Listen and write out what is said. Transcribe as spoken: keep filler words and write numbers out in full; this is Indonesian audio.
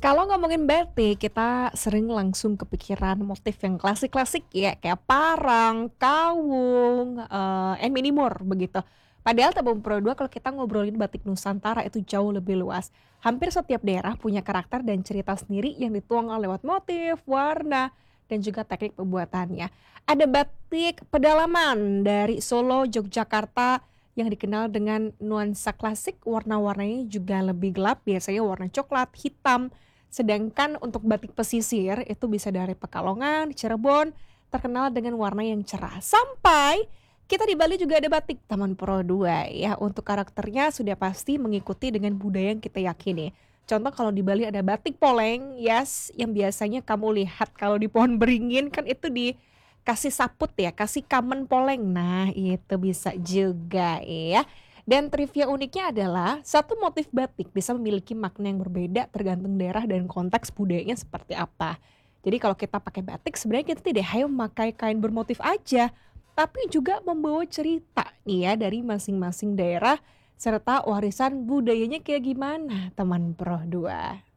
Kalau ngomongin batik, kita sering langsung kepikiran motif yang klasik-klasik ya, kayak parang, kawung, eee, and many more begitu. Padahal Tebing Pro dua kalau kita ngobrolin batik Nusantara itu jauh lebih luas. Hampir setiap daerah punya karakter dan cerita sendiri yang dituang lewat motif, warna, dan juga teknik pembuatannya. Ada batik pedalaman dari Solo, Yogyakarta yang dikenal dengan nuansa klasik, warna-warnanya juga lebih gelap, biasanya warna coklat, hitam. Sedangkan untuk batik pesisir itu bisa dari Pekalongan, Cirebon, terkenal dengan warna yang cerah. Sampai kita di Bali juga ada batik Taman Puro dua ya. Untuk karakternya sudah pasti mengikuti dengan budaya yang kita yakini. Contoh kalau di Bali ada batik Poleng, yes, yang biasanya kamu lihat kalau di pohon beringin kan itu dikasih saput ya, kasih kamen poleng. Nah, itu bisa juga ya. Dan trivia uniknya adalah satu motif batik bisa memiliki makna yang berbeda tergantung daerah dan konteks budayanya seperti apa. Jadi kalau kita pakai batik sebenarnya kita tidak hanya memakai kain bermotif aja, tapi juga membawa cerita nih ya dari masing-masing daerah serta warisan budayanya kayak gimana teman Pro dua.